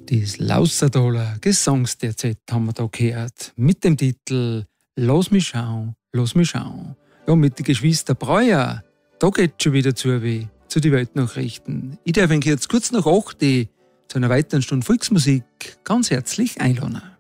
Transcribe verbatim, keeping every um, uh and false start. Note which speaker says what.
Speaker 1: Das Laussertaler Gesangsterzett haben wir da gehört. Mit dem Titel Lass mich schauen, lass mich schauen. Ja, mit den Geschwister Breuer, da geht schon wieder zu, wie zu den Weltnachrichten. Ich darf Ihnen jetzt kurz nach acht zu einer weiteren Stunde Volksmusik ganz herzlich einladen.